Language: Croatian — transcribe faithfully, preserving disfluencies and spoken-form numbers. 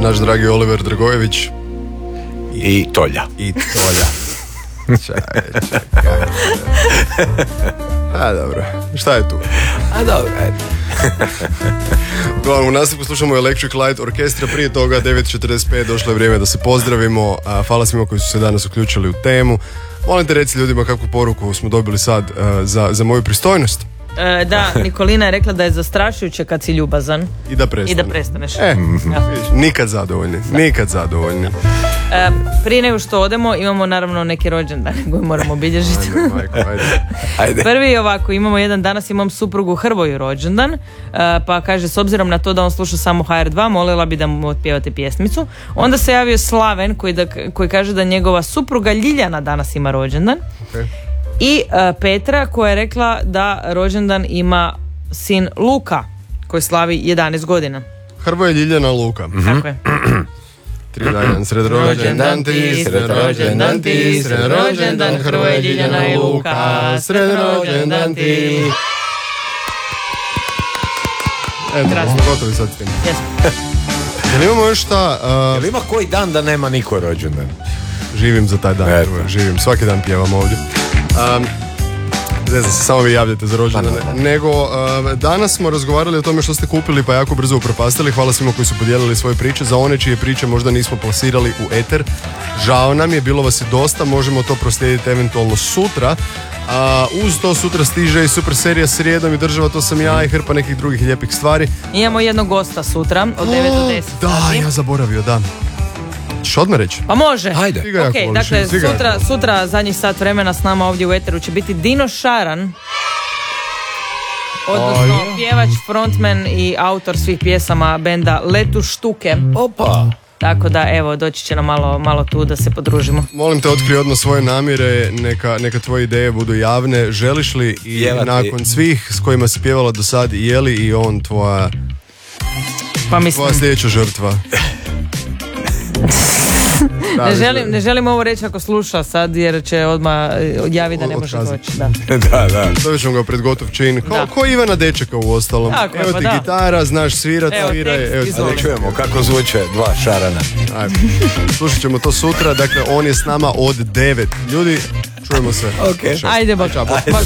naš dragi Oliver Dragojević i Tolja. I Tolja. Čaj, čekaj. A, dobro. Šta je tu? A, dobro, ajde. Uglavnom, u nastavku slušamo Electric Light Orchestra, prije toga devet četrdeset pet, došlo je vrijeme da se pozdravimo. A, hvala svima koji su se danas uključili u temu. Molim te reci ljudima kakvu poruku smo dobili sad a, za, za moju pristojnost. E, da, Nikolina je rekla da je zastrašujuće kad si ljubazan. I da prestaneš. I da prestaneš. E, ja. Nikad zadovoljni, nikad zadovoljni. E, prije nego što odemo, imamo naravno neki rođendane koje moramo obilježiti. Ajde, majko, ajde. Ajde. Prvi je ovako, imamo jedan, danas imam suprugu Hrvoju rođendan, e, pa kaže, s obzirom na to da on sluša samo ha er dva, molila bi da mu otpjevate pjesmicu. Onda se javio Slaven koji, da, koji kaže da njegova supruga Ljiljana danas ima rođendan. Okay. I uh, Petra koja je rekla da rođendan ima sin Luka koji slavi jedanaest godina. Hrvoje, Ljiljana, Luka. Mm-hmm. Tako je. Tri dan, sred rođendan ti, sred rođendan ti, sred rođendan Hrvoje, Ljiljana i Luka, sred rođendan ti. Eto, smo gotovi sad s tim. Jesmo. Jel imamo još šta? Uh, Jel ima koji dan da nema niko rođendan? živim za taj dan, Eto. živim, svaki dan pjevam ovdje. Um, ne znam se, samo vi javljate za rođendane. Pa, Nego, uh, danas smo razgovarali o tome što ste kupili pa jako brzo upropastili. Hvala svima koji su podijelili svoje priče. Za one čije priče možda nismo plasirali u eter, žao nam je, bilo vas je dosta, možemo to proslijediti eventualno sutra. A uz to sutra stiže i super serija Srijedom i Država, to sam ja i hrpa nekih drugih lijepih stvari. Imamo jednog gosta sutra od devet do deset. Da, sati. ja zaboravio, da. Ćeš odmah reći? Pa može. Ajde. Ti ga jako Ok, voliš, dakle, ti ga jako sutra, voliš. sutra zadnjih sat vremena s nama ovdje u eteru će biti Dino Šaran, odnosno Aj. pjevač, frontman i autor svih pjesama benda Letu štuke. Opa! Tako da, evo, doći će nam malo, malo tu da se podružimo. Molim te, otkrij odmah svoje namjere, neka, neka tvoje ideje budu javne. Želiš li i Pjevati. nakon svih s kojima si pjevala do sad, je li i on tvoja, Pa mislim, tvoja sljedeća žrtva? ne želim, ne želim ovo reći ako sluša sad, jer će odmah javi da ne može Otkazati. doći. Da. Da, da. Stavit ćemo ga pred gotov čin. Ko, Da. ko Ivana Dečeka u ostalom. Tako je, Evo pa ti da. gitara, znaš svirat, Evo, sviraj. tekst, Evo ti- izvoli. Da čujemo kako zvuče dva šarana. Ajde. Slušat ćemo to sutra, dakle on je s nama od devet. Ljudi, čujemo se. Ok. Ajde, bok. Ćao. Bok.